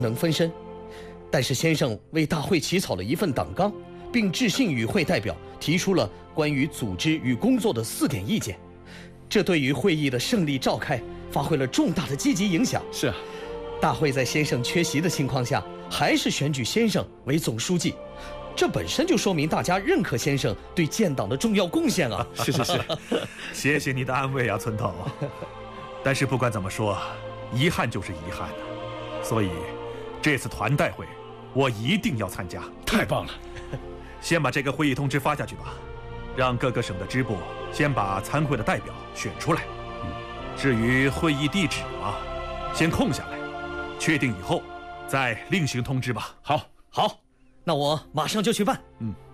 能分身，但是先生为大会起草了一份党纲，并致信与会代表，提出了关于组织与工作的4点意见，这对于会议的胜利召开发挥了重大的积极影响。 是啊， 大会在先生缺席的情况下，还是选举先生为总书记，这本身就说明大家认可先生对建党的重要贡献啊！ 是， 谢谢你的安慰啊，村头。但是不管怎么说，遗憾就是遗憾了。所以，这次团代会，我一定要参加。 太棒了！ 先把这个会议通知发下去吧，让各个省的支部先把参会的代表选出来。至于会议地址嘛，先空下来，确定以后再另行通知吧。 好， 那我马上就去办。 嗯。